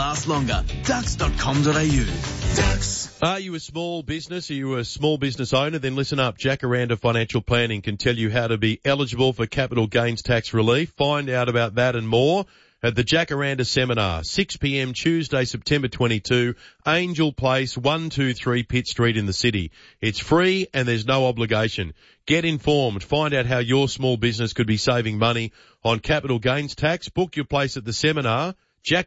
last longer. Ducks.com.au. Ducks. Are you a small business? Are you a small business owner? Then listen up. Jacaranda Financial Planning can tell you how to be eligible for capital gains tax relief. Find out about that and more at the Jacaranda Seminar, 6 p.m. Tuesday, September 22, Angel Place, 123 Pitt Street in the city. It's free and there's no obligation. Get informed. Find out how your small business could be saving money on capital gains tax. Book your place at the seminar,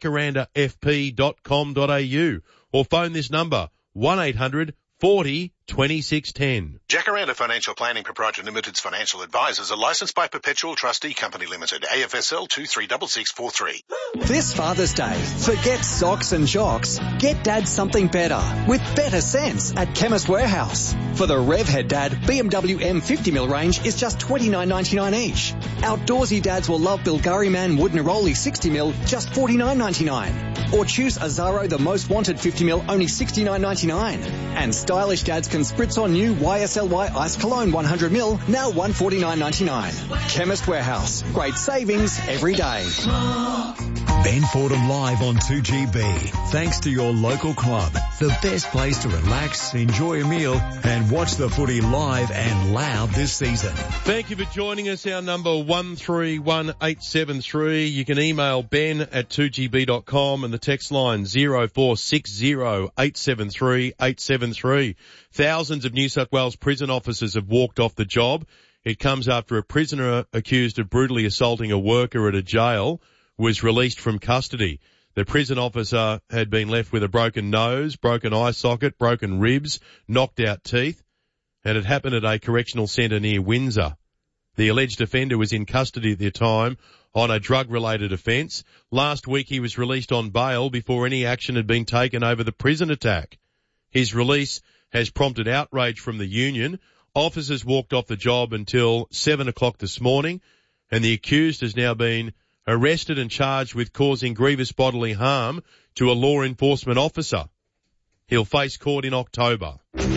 jacarandafp.com.au, or phone this number, 1-800 40 2610. Jacaranda Financial Planning Proprietary Limited's financial advisors are licensed by Perpetual Trustee Company Limited, AFSL 236643. This Father's Day, forget socks and jocks. Get Dad something better with better sense at Chemist Warehouse. For the Revhead Dad, BMW M50mm range is just $29.99 each. Outdoorsy dads will love Bilgari Man Wood Neroli 60mm, just $49.99. Or choose Azaro the Most Wanted 50mm, only $69.99. And stylish dads can spritz on new YSLY Ice Cologne 100ml, now $149.99. Chemist Warehouse. Great savings every day. Ben Fordham live on 2GB. Thanks to your local club. The best place to relax, enjoy a meal and watch the footy live and loud this season. Thank you for joining us. Our number 131873. You can email ben at 2gb.com and the text line 0460 873 873. Thousands of New South Wales prison officers have walked off the job. It comes after a prisoner accused of brutally assaulting a worker at a jail was released from custody. The prison officer had been left with a broken nose, broken eye socket, broken ribs, knocked out teeth, and it happened at a correctional centre near Windsor. The alleged offender was in custody at the time on a drug-related offence. Last week he was released on bail before any action had been taken over the prison attack. His release has prompted outrage from the union. Officers walked off the job until 7 o'clock this morning, and the accused has now been arrested and charged with causing grievous bodily harm to a law enforcement officer. He'll face court in October.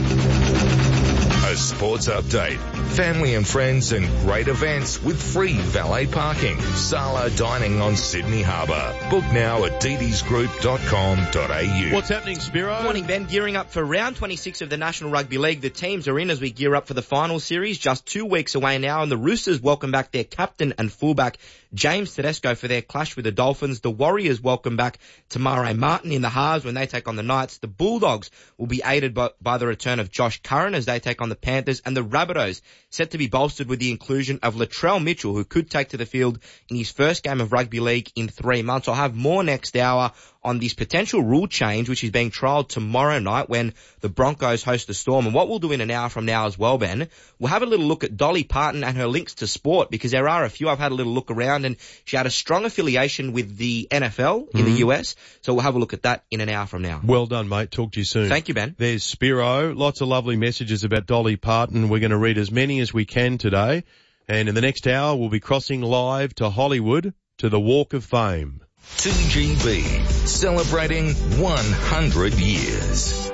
A sports update, family and friends and great events with free valet parking. Sala Dining on Sydney Harbour. Book now at ddsgroup.com.au. What's happening, Spiro? Morning, Ben. Gearing up for round 26 of the National Rugby League. The teams are in as we gear up for the final series, just 2 weeks away now, and the Roosters welcome back their captain and fullback, James Tedesco, for their clash with the Dolphins. The Warriors welcome back Tamare Martin in the halves when they take on the Knights. The Bulldogs will be aided by the return of Josh Curran as they take on the Panthers, and the Rabbitohs set to be bolstered with the inclusion of Latrell Mitchell, who could take to the field in his first game of rugby league in 3 months. I'll have more next hour on this potential rule change, which is being trialled tomorrow night when the Broncos host the Storm. And what we'll do in an hour from now as well, Ben, we'll have a little look at Dolly Parton and her links to sport, because there are a few. I've had a little look around and she had a strong affiliation with the NFL in the US. So we'll have a look at that in an hour from now. Well done, mate. Talk to you soon. Thank you, Ben. There's Spiro. Lots of lovely messages about Dolly Parton. We're going to read as many as we can today. And in the next hour, we'll be crossing live to Hollywood to the Walk of Fame. 2GB, celebrating 100 years.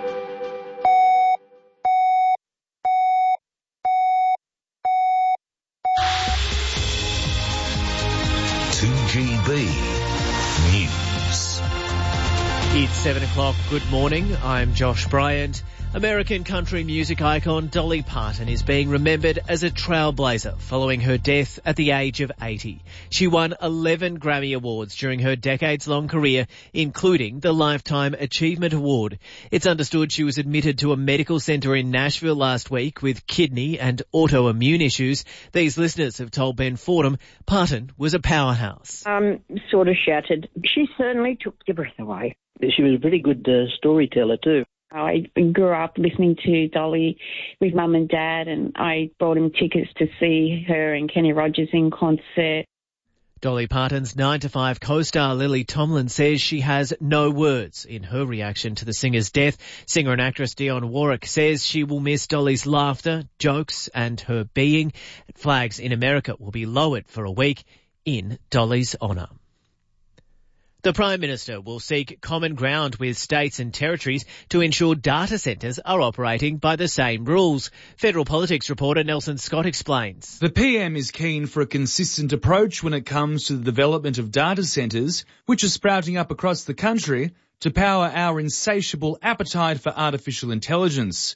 News. It's 7 o'clock. Good morning. I'm Josh Bryant. American country music icon Dolly Parton is being remembered as a trailblazer following her death at the age of 80. She won 11 Grammy Awards during her decades-long career, including the Lifetime Achievement Award. It's understood she was admitted to a medical centre in Nashville last week with kidney and autoimmune issues. These listeners have told Ben Fordham Parton was a powerhouse. Sort of shattered. She certainly took your breath away. She was a pretty good storyteller too. I grew up listening to Dolly with Mum and Dad, and I bought him tickets to see her and Kenny Rogers in concert. Dolly Parton's 9 to 5 co-star Lily Tomlin says she has no words in her reaction to the singer's death. Singer and actress Dionne Warwick says she will miss Dolly's laughter, jokes and her being. Flags in America will be lowered for a week in Dolly's honour. The Prime Minister will seek common ground with states and territories to ensure data centres are operating by the same rules. Federal Politics reporter Nelson Scott explains. The PM is keen for a consistent approach when it comes to the development of data centres, which are sprouting up across the country to power our insatiable appetite for artificial intelligence.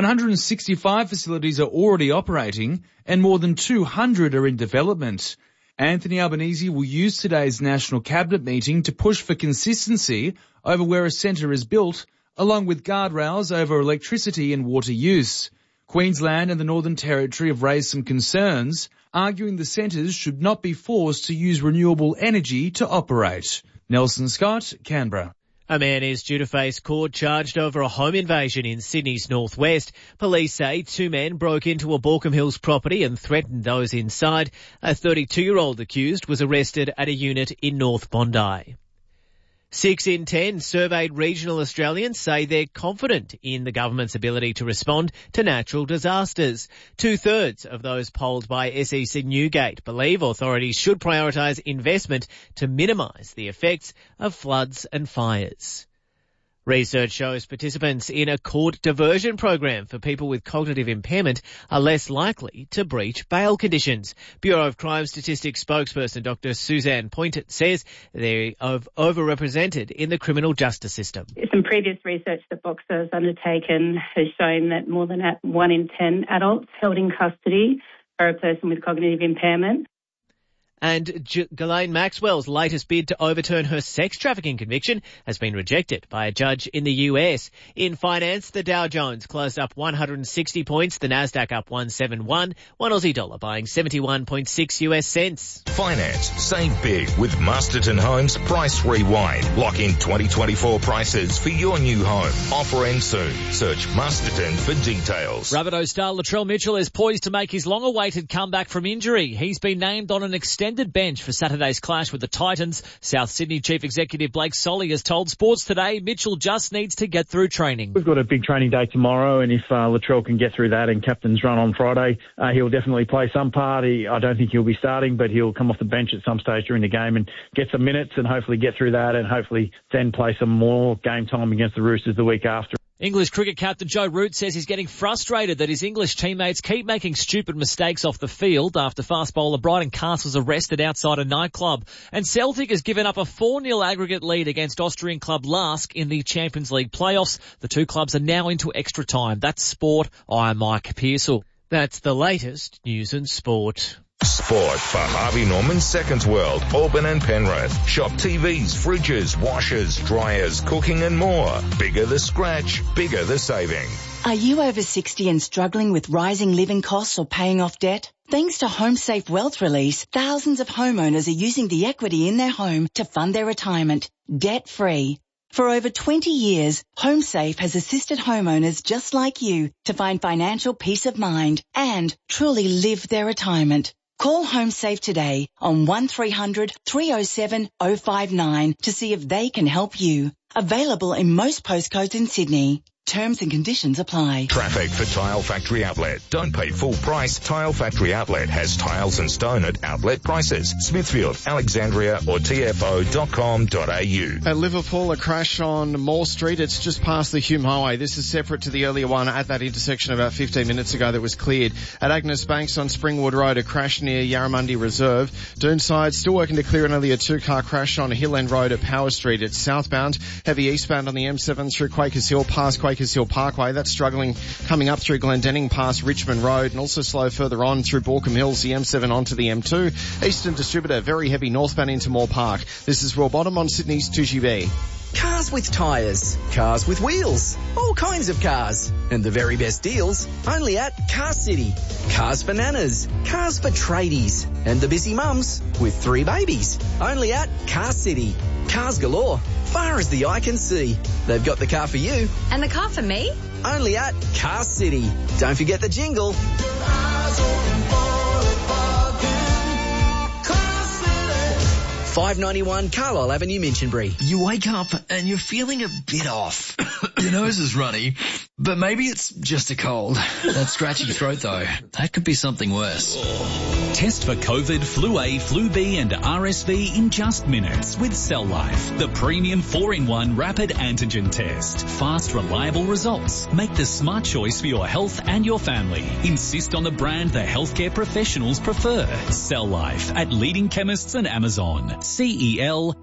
165 facilities are already operating and more than 200 are in development. Anthony Albanese will use today's National Cabinet meeting to push for consistency over where a centre is built, along with guardrails over electricity and water use. Queensland and the Northern Territory have raised some concerns, arguing the centres should not be forced to use renewable energy to operate. Nelson Scott, Canberra. A man is due to face court charged over a home invasion in Sydney's northwest. Police say 2 men broke into a Baulkham Hills property and threatened those inside. A 32-year-old accused was arrested at a unit in North Bondi. 6 in 10 surveyed regional Australians say they're confident in the government's ability to respond to natural disasters. 2/3 of those polled by SEC Newgate believe authorities should prioritise investment to minimise the effects of floods and fires. Research shows participants in a court diversion program for people with cognitive impairment are less likely to breach bail conditions. Bureau of Crime Statistics spokesperson Dr. Suzanne Pointet says they are overrepresented in the criminal justice system. Some previous research that Boxer has undertaken has shown that more than 1 in 10 adults held in custody are a person with cognitive impairment. And Ghislaine Maxwell's latest bid to overturn her sex trafficking conviction has been rejected by a judge in the US. In finance, the Dow Jones closed up 160 points, the Nasdaq up 171, one Aussie dollar buying 71.6 US cents. Finance. Save big with Masterton Homes Price Rewind. Lock in 2024 prices for your new home. Offer ends soon. Search Masterton for details. Rabbitohs star Latrell Mitchell is poised to make his long-awaited comeback from injury. He's been named on an extended bench for Saturday's clash with the Titans. South Sydney Chief Executive Blake Solly has told Sports Today Mitchell just needs to get through training. We've got a big training day tomorrow, and if Latrell can get through that and captain's run on Friday, he'll definitely play some part. I don't think he'll be starting, but he'll come off the bench at some stage during the game and get some minutes and hopefully get through that and hopefully then play some more game time against the Roosters the week after. English cricket captain Joe Root says he's getting frustrated that his English teammates keep making stupid mistakes off the field after fast bowler Bryden Cast was arrested outside a nightclub. And Celtic has given up a 4-0 aggregate lead against Austrian club Lask in the Champions League playoffs. The two clubs are now into extra time. That's sport. I'm Mike Pearsall. That's the latest news and sport. Sport for Harvey Norman Seconds World, Auburn and Penrith. Shop TVs, fridges, washers, dryers, cooking and more. Bigger the scratch, bigger the saving. Are you over 60 and struggling with rising living costs or paying off debt? Thanks to HomeSafe Wealth Release, thousands of homeowners are using the equity in their home to fund their retirement, debt-free. For over 20 years, HomeSafe has assisted homeowners just like you to find financial peace of mind and truly live their retirement. Call HomeSafe today on 1300 307 059 to see if they can help you. Available in most postcodes in Sydney. Terms and conditions apply. Traffic for Tile Factory Outlet. Don't pay full price. Tile Factory Outlet has tiles and stone at outlet prices. Smithfield, Alexandria or tfo.com.au. At Liverpool, a crash on Moore Street. It's just past the Hume Highway. This is separate to the earlier one at that intersection about 15 minutes ago that was cleared. At Agnes Banks on Springwood Road, a crash near Yarramundi Reserve. Doonside, still working to clear an earlier 2-car crash on Hill End Road at Power Street. It's southbound, heavy eastbound on the M7 through Quakers Hill past Quakers Hill Parkway. That's struggling coming up through Glendenning past Richmond Road, and also slow further on through Baulkham Hills, the M7 onto the M2. Eastern Distributor, very heavy northbound into Moore Park. This is Will Bottom on Sydney's 2GB. Cars with tyres, cars with wheels, all kinds of cars. And the very best deals only at Car City. Cars for nanas, cars for tradies, and the busy mums with 3 babies. Only at Car City. Cars galore, far as the eye can see. They've got the car for you. And the car for me? Only at Car City. Don't forget the jingle. $5.91 Carlisle Avenue, Minchinbury. You wake up and you're feeling a bit off. Your nose is runny. But maybe it's just a cold. That scratchy throat though, that could be something worse. Test for COVID, Flu A, Flu B and RSV in just minutes with Cell Life, the premium 4-in-1 rapid antigen test. Fast, reliable results. Make the smart choice for your health and your family. Insist on the brand the healthcare professionals prefer. Cell Life at leading chemists and Amazon. CELLIFE.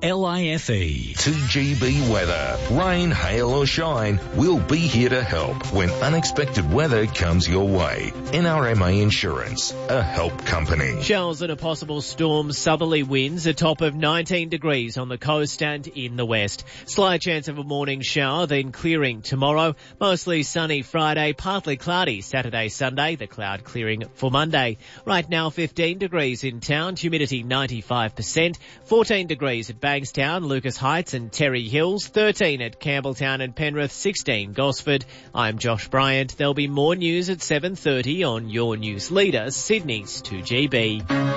2GB weather. Rain, hail or shine, we'll be here to help when unexpected weather comes your way. NRMA Insurance, a help company. Showers and a possible storm, southerly winds, a top of 19 degrees on the coast and in the west. Slight chance of a morning shower, then clearing tomorrow. Mostly sunny Friday, partly cloudy Saturday, Sunday, the cloud clearing for Monday. Right now 15 degrees in town, humidity 95%, 14 degrees at Bankstown, Lucas Heights and Terry Hills, 13 at Campbelltown and Penrith, 16 Gosford. I'm Josh Bryant. There'll be more news at 7:30 on your news leader, Sydney's 2GB.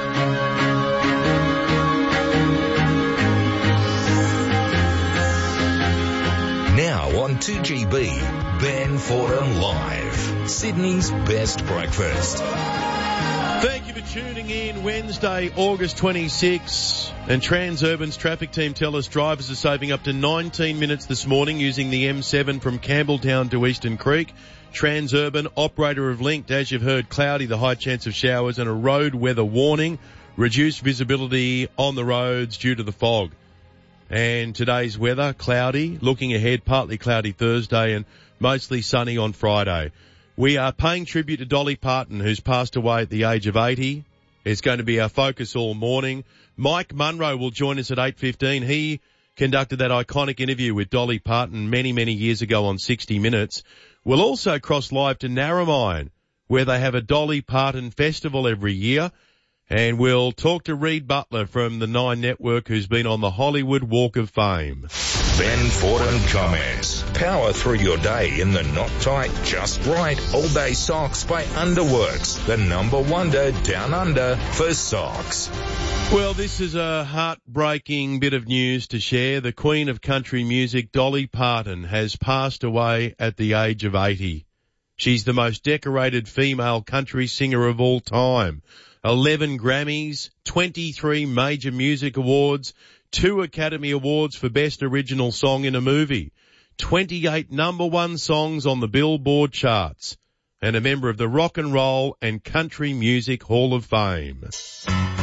Now on 2GB, Ben Fordham Live, Sydney's best breakfast. Thank you for tuning in. Wednesday, August 26, and Transurban's traffic team tell us drivers are saving up to 19 minutes this morning using the M7 from Campbelltown to Eastern Creek. Transurban, operator of Linked, as you've heard, cloudy, the high chance of showers and a road weather warning. Reduced visibility on the roads due to the fog. And today's weather, cloudy, looking ahead, partly cloudy Thursday and mostly sunny on Friday. We are paying tribute to Dolly Parton, who's passed away at the age of 80. It's going to be our focus all morning. Mike Munro will join us at 8:15. He conducted that iconic interview with Dolly Parton many, many years ago on 60 Minutes. We'll also cross live to Narromine, where they have a Dolly Parton festival every year. And we'll talk to Reed Butler from the Nine Network, who's been on the Hollywood Walk of Fame. Ben Fordham comments. Power through your day in the not tight, just right all day socks by Underworks, the number wonder down under for socks. Well, this is a heartbreaking bit of news to share. The Queen of Country Music, Dolly Parton, has passed away at the age of 80. She's the most decorated female country singer of all time. 11 Grammys, 23 major music awards, 2 Academy Awards for Best Original Song in a Movie, 28 number one songs on the Billboard charts, and a member of the Rock and Roll and Country Music Hall of Fame.